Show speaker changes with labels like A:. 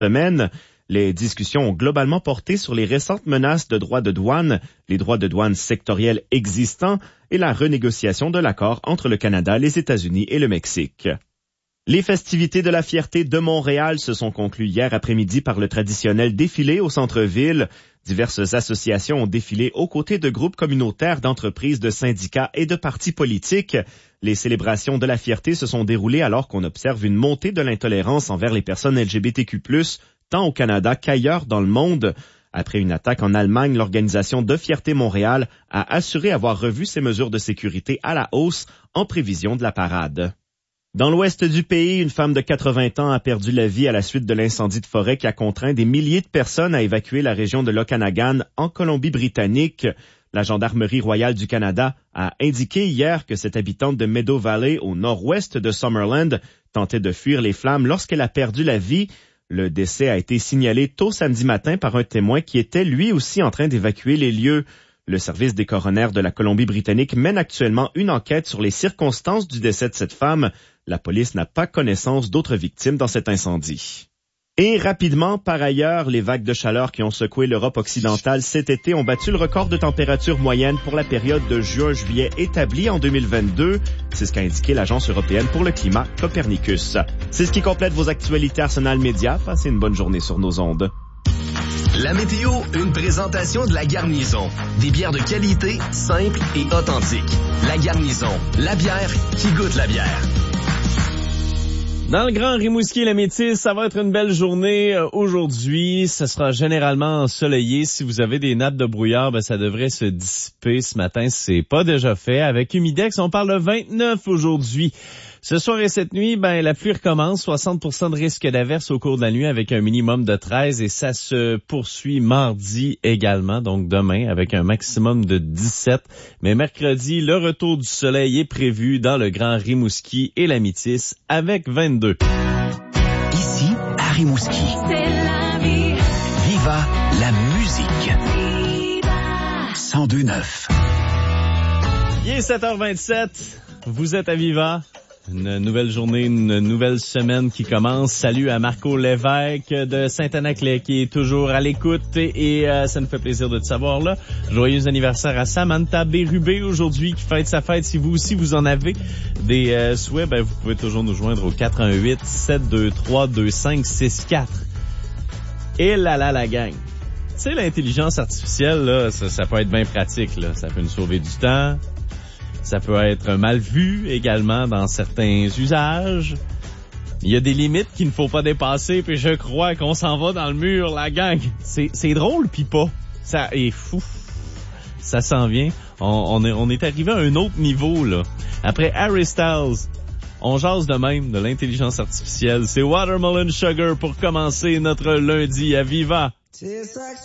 A: semaine. Les discussions ont globalement porté sur les récentes menaces de droits de douane, les droits de douane sectoriels existants et la renégociation de l'accord entre le Canada, les États-Unis et le Mexique. Les festivités de la fierté de Montréal se sont conclues hier après-midi par le traditionnel défilé au centre-ville. Diverses associations ont défilé aux côtés de groupes communautaires, d'entreprises, de syndicats et de partis politiques. Les célébrations de la fierté se sont déroulées alors qu'on observe une montée de l'intolérance envers les personnes LGBTQ+, tant au Canada qu'ailleurs dans le monde. Après une attaque en Allemagne, l'organisation de Fierté Montréal a assuré avoir revu ses mesures de sécurité à la hausse en prévision de la parade. Dans l'ouest du pays, une femme de 80 ans a perdu la vie à la suite de l'incendie de forêt qui a contraint des milliers de personnes à évacuer la région de l'Okanagan en Colombie-Britannique. La Gendarmerie royale du Canada a indiqué hier que cette habitante de Meadow Valley, au nord-ouest de Summerland, tentait de fuir les flammes lorsqu'elle a perdu la vie. Le décès a été signalé tôt samedi matin par un témoin qui était lui aussi en train d'évacuer les lieux. Le service des coroner de la Colombie-Britannique mène actuellement une enquête sur les circonstances du décès de cette femme. La police n'a pas connaissance d'autres victimes dans cet incendie. Et rapidement, par ailleurs, les vagues de chaleur qui ont secoué l'Europe occidentale cet été ont battu le record de température moyenne pour la période de juin-juillet établie en 2022. C'est ce qu'a indiqué l'Agence européenne pour le climat Copernicus. C'est ce qui complète vos actualités Arsenal Média. Passez une bonne journée sur nos ondes.
B: La météo, une présentation de La Garnison. Des bières de qualité, simples et authentiques. La Garnison, la bière qui goûte la bière.
C: Dans le Grand Rimouski et la Métis, ça va être une belle journée aujourd'hui. Ça sera généralement ensoleillé. Si vous avez des nappes de brouillard, ça devrait se dissiper ce matin. C'est pas déjà fait. Avec Humidex, on parle de 29 aujourd'hui. Ce soir et cette nuit, la pluie recommence. 60% de risque d'averse au cours de la nuit avec un minimum de 13 et ça se poursuit mardi également, donc demain avec un maximum de 17. Mais mercredi, le retour du soleil est prévu dans le Grand Rimouski et la Métis avec 22.
B: Ici, à Rimouski. C'est la vie. Viva la musique. Viva. 102.9.
C: Il est 7h27. Vous êtes à Viva. Une nouvelle journée, une nouvelle semaine qui commence. Salut à Marco Lévesque de Saint-Anaclet qui est toujours à l'écoute et ça nous fait plaisir de te savoir là. Joyeux anniversaire à Samantha Bérubé aujourd'hui qui fête sa fête. Si vous aussi vous en avez des souhaits, vous pouvez toujours nous joindre au 418-723-2564. Et la gang. Tu sais, l'intelligence artificielle, là, ça peut être bien pratique, là. Ça peut nous sauver du temps. Ça peut être mal vu également dans certains usages. Il y a des limites qu'il ne faut pas dépasser, puis je crois qu'on s'en va dans le mur, la gang. C'est drôle, puis pas. Ça est fou. Ça s'en vient. On est arrivé à un autre niveau, là. Après Harry Styles, on jase de même de l'intelligence artificielle. C'est Watermelon Sugar pour commencer notre lundi à Viva.